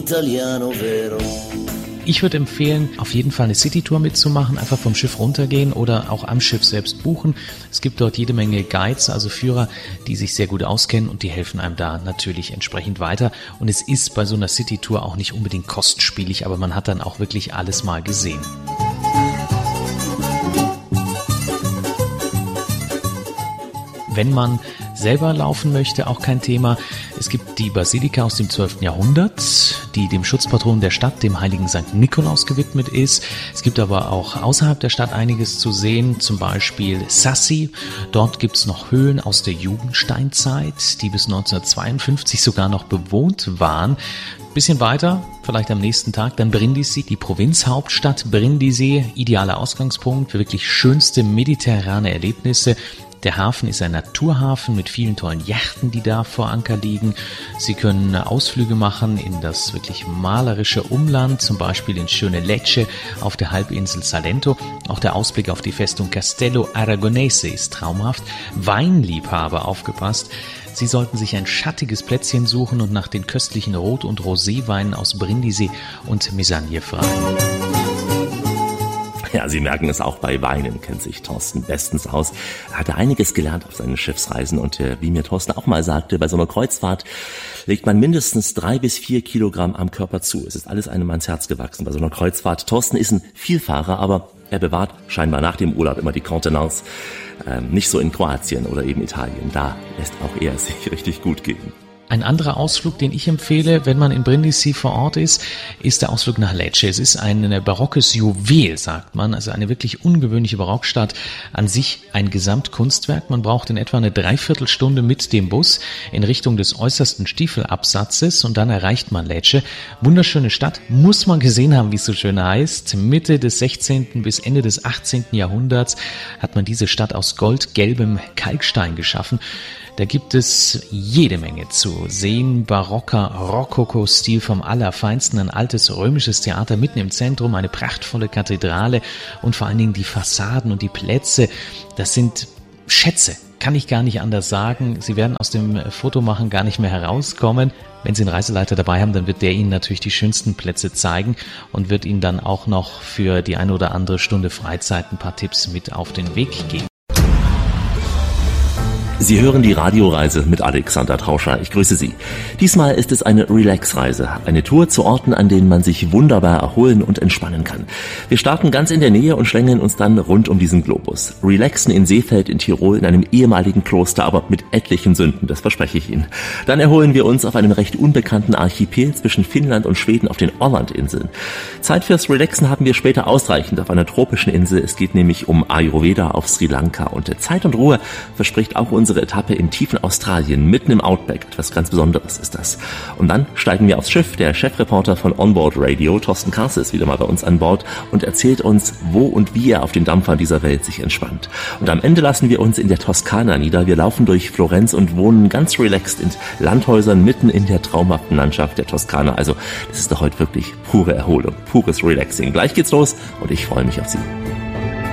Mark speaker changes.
Speaker 1: italiano vero.
Speaker 2: Ich würde empfehlen, auf jeden Fall eine Citytour mitzumachen, einfach vom Schiff runtergehen oder auch am Schiff selbst buchen. Es gibt dort jede Menge Guides, also Führer, die sich sehr gut auskennen und die helfen einem da natürlich entsprechend weiter. Und es ist bei so einer Citytour auch nicht unbedingt kostspielig, aber man hat dann auch wirklich alles mal gesehen. Wenn man selber laufen möchte, auch kein Thema. Es gibt die Basilika aus dem 12. Jahrhundert, die dem Schutzpatron der Stadt, dem heiligen St. Nikolaus, gewidmet ist. Es gibt aber auch außerhalb der Stadt einiges zu sehen, zum Beispiel Sassi. Dort gibt es noch Höhlen aus der Jugendsteinzeit, die bis 1952 sogar noch bewohnt waren. Bisschen weiter, vielleicht am nächsten Tag, dann Brindisi, die Provinzhauptstadt Brindisi, idealer Ausgangspunkt für wirklich schönste mediterrane Erlebnisse. Der Hafen ist ein Naturhafen mit vielen tollen Yachten, die da vor Anker liegen. Sie können Ausflüge machen in das wirklich malerische Umland, zum Beispiel ins schöne Lecce auf der Halbinsel Salento. Auch der Ausblick auf die Festung Castello Aragonese ist traumhaft. Weinliebhaber, aufgepasst. Sie sollten sich ein schattiges Plätzchen suchen und nach den köstlichen Rot- und Roséweinen aus Brindisi und Mesagne fragen.
Speaker 3: Ja, Sie merken es, auch bei Weinen kennt sich Thorsten bestens aus. Er hatte einiges gelernt auf seinen Schiffsreisen und wie mir Thorsten auch mal sagte, bei so einer Kreuzfahrt legt man mindestens 3 bis 4 Kilogramm am Körper zu. Es ist alles einem ans Herz gewachsen bei so einer Kreuzfahrt. Thorsten ist ein Vielfahrer, aber er bewahrt scheinbar nach dem Urlaub immer die Kontenance. Nicht so in Kroatien oder eben Italien. Da lässt auch er es sich richtig gut gehen.
Speaker 2: Ein anderer Ausflug, den ich empfehle, wenn man in Brindisi vor Ort ist der Ausflug nach Lecce. Es ist ein barockes Juwel, sagt man, also eine wirklich ungewöhnliche Barockstadt. An sich ein Gesamtkunstwerk. Man braucht in etwa eine Dreiviertelstunde mit dem Bus in Richtung des äußersten Stiefelabsatzes und dann erreicht man Lecce. Wunderschöne Stadt, muss man gesehen haben, wie es so schön heißt. Mitte des 16. bis Ende des 18. Jahrhunderts hat man diese Stadt aus goldgelbem Kalkstein geschaffen. Da gibt es jede Menge zu sehen. Barocker Rokoko-Stil vom Allerfeinsten, ein altes römisches Theater mitten im Zentrum, eine prachtvolle Kathedrale und vor allen Dingen die Fassaden und die Plätze. Das sind Schätze, kann ich gar nicht anders sagen. Sie werden aus dem Fotomachen gar nicht mehr herauskommen. Wenn Sie einen Reiseleiter dabei haben, dann wird der Ihnen natürlich die schönsten Plätze zeigen und wird Ihnen dann auch noch für die eine oder andere Stunde Freizeit ein paar Tipps mit auf den Weg geben.
Speaker 3: Sie hören die Radioreise mit Alexander Tauscher. Ich grüße Sie. Diesmal ist es eine Relax-Reise, eine Tour zu Orten, an denen man sich wunderbar erholen und entspannen kann. Wir starten ganz in der Nähe und schlängeln uns dann rund um diesen Globus. Relaxen in Seefeld in Tirol in einem ehemaligen Kloster, aber mit etlichen Sünden, das verspreche ich Ihnen. Dann erholen wir uns auf einem recht unbekannten Archipel zwischen Finnland und Schweden auf den Ålandinseln. Zeit fürs Relaxen haben wir später ausreichend auf einer tropischen Insel. Es geht nämlich um Ayurveda auf Sri Lanka und Zeit und Ruhe verspricht auch unsere Etappe im tiefen Australien, mitten im Outback. Etwas ganz Besonderes ist das. Und dann steigen wir aufs Schiff. Der Chefreporter von Onboard Radio, Thorsten Karse, ist wieder mal bei uns an Bord und erzählt uns, wo und wie er auf den Dampfern dieser Welt sich entspannt. Und am Ende lassen wir uns in der Toskana nieder. Wir laufen durch Florenz und wohnen ganz relaxed in Landhäusern mitten in der traumhaften Landschaft der Toskana. Also das ist doch heute wirklich pure Erholung, pures Relaxing. Gleich geht's los und ich freue mich auf Sie.